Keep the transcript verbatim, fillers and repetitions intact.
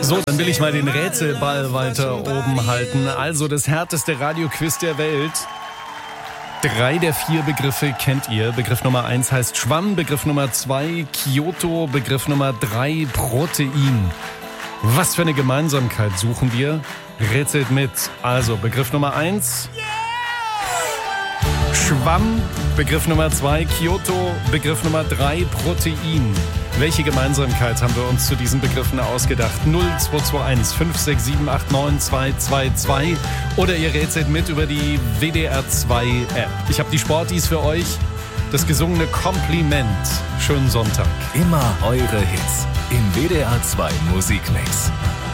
So, dann will ich mal den Rätselball weiter oben halten. Also das härteste Radioquiz der Welt. Drei der vier Begriffe kennt ihr. Begriff Nummer eins heißt Schwamm, Begriff Nummer zwei Kyoto, Begriff Nummer drei Protein. Was für eine Gemeinsamkeit suchen wir? Rätselt mit. Also Begriff Nummer eins Schwamm, Begriff Nummer zwei Kyoto, Begriff Nummer drei Protein. Welche Gemeinsamkeit haben wir uns zu diesen Begriffen ausgedacht? null zwei zwei eins fünf sechs sieben acht neun zwei zwei zwei oder ihr rätselt mit über die W D R zwei App. Ich habe die Sporties für euch. Das gesungene Kompliment. Schönen Sonntag. Immer eure Hits im W D R zwei Musikmix.